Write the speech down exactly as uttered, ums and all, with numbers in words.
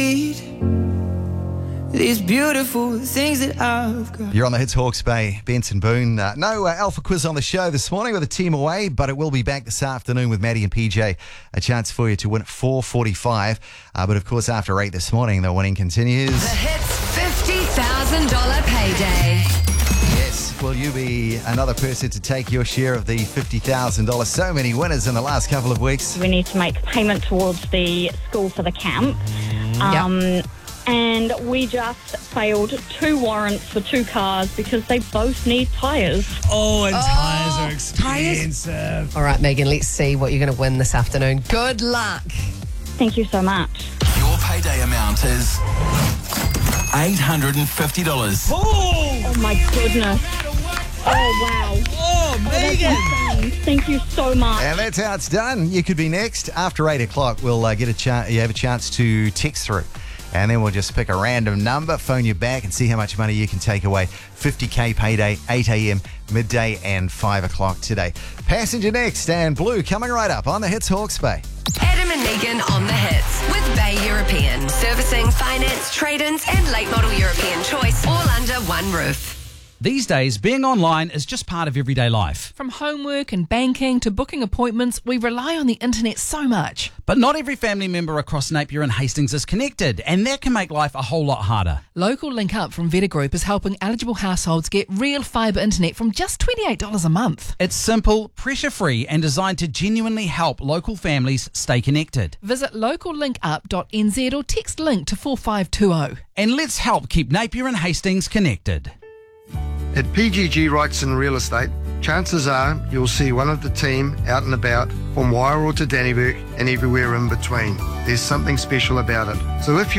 These beautiful things that I've got. You're on the Hits Hawke's Bay, Benson Boone. Uh, no uh, Alpha Quiz on the show this morning with a team away, but it will be back this afternoon with Maddie and P J. A chance for you to win at four forty-five. Uh, but of course, after eight this morning, the winning continues. The Hits fifty thousand dollars payday. Yes, will you be another person to take your share of the fifty thousand dollars? So many winners in the last couple of weeks. We need to make payment towards the school for the camp. Um, Yep. And we just failed two warrants for two cars because they both need tyres. Oh, and Oh, tyres are tyres? expensive. All right, Megan, let's see what you're going to win this afternoon. Good luck. Thank you so much. Your payday amount is eight hundred fifty dollars. Oh, Oh my goodness. Oh wow. oh, Megan. Insane. Thank you so much. And that's how it's done. You could be next. After eight o'clock, we'll uh, get a chance. You have a chance to text through. And then we'll just pick a random number, phone you back, and see how much money you can take away. fifty K payday, eight a.m, midday, and five o'clock today. Passenger next, and Blue coming right up on the Hits Hawke's Bay. Adam and Megan on the Hits with Bay European. Servicing, finance, trade-ins and late model European choice all under one roof. These days, being online is just part of everyday life. From homework and banking to booking appointments, we rely on the internet so much. But not every family member across Napier and Hastings is connected, and that can make life a whole lot harder. Local Link Up from Veta Group is helping eligible households get real fibre internet from just twenty-eight dollars a month. It's simple, pressure-free, and designed to genuinely help local families stay connected. Visit local link up dot n z or text LINK to four five two zero. And let's help keep Napier and Hastings connected. At P G G Wrightson Real Estate, chances are you'll see one of the team out and about from Wairoa to Dannevirke and everywhere in between. There's something special about it. So if you